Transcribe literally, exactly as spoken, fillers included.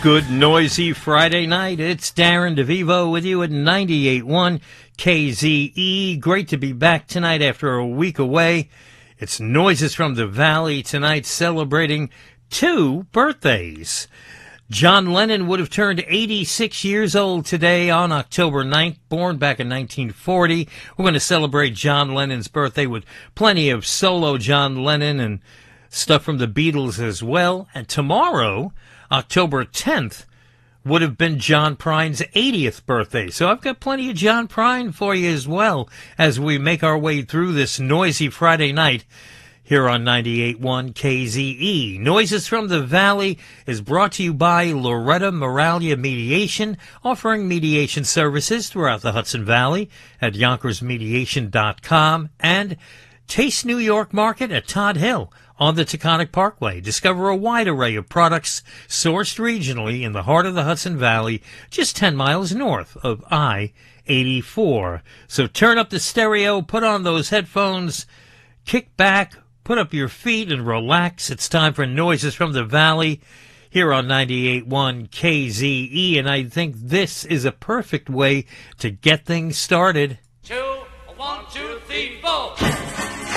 Good noisy Friday night. It's Darren DeVivo with you at ninety-eight point one K Z E. Great to be back tonight after a week away. It's Noises from the Valley tonight, celebrating two birthdays. John Lennon would have turned eighty-six years old today on October ninth, born back in nineteen forty. We're going to celebrate John Lennon's birthday with plenty of solo John Lennon and stuff from the Beatles as well. And tomorrow, October tenth, would have been John Prine's eightieth birthday. So I've got plenty of John Prine for you as well as we make our way through this noisy Friday night here on ninety-eight point one K Z E. Noises from the Valley is brought to you by Loretta Moralia Mediation, offering mediation services throughout the Hudson Valley at yonkers mediation dot com, and Taste New York Market at Todd Hill on the Taconic Parkway. Discover a wide array of products sourced regionally in the heart of the Hudson Valley, just ten miles north of I eighty-four. So turn up the stereo, put on those headphones, kick back, put up your feet, and relax. It's time for Noises from the Valley here on ninety-eight point one K Z E, and I think this is a perfect way to get things started.